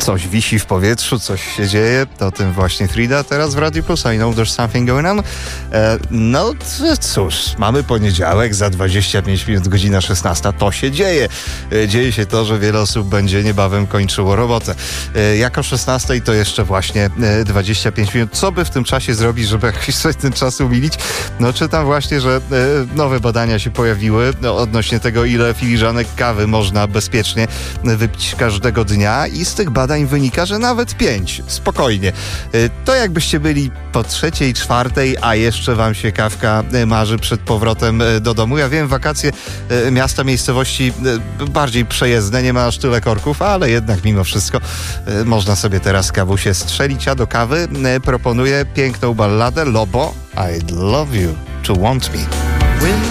Coś wisi w powietrzu, coś się dzieje. To tym właśnie Frida teraz w Radio Plus. I know there's something going on. No cóż, mamy poniedziałek, za 25 minut, godzina 16. To się dzieje. Dzieje się to, że wiele osób będzie niebawem kończyło robotę. Jak o 16 to jeszcze właśnie 25 minut. Co by w tym czasie zrobić, żeby jakoś sobie ten czas umilić? No czytam właśnie, że nowe badania się pojawiły odnośnie tego, ile filiżanek kawy można bezpiecznie wypić każdego dnia i z tych badań wynika, że nawet 5. Spokojnie. To jakbyście byli po 3., 4., a jeszcze wam się kawka marzy przed powrotem do domu. Ja wiem, wakacje miasta, miejscowości bardziej przejezdne, nie ma aż tyle korków, ale jednak mimo wszystko można sobie teraz kawusie strzelić, a do kawy proponuję piękną balladę Lobo, I'd love you to want me.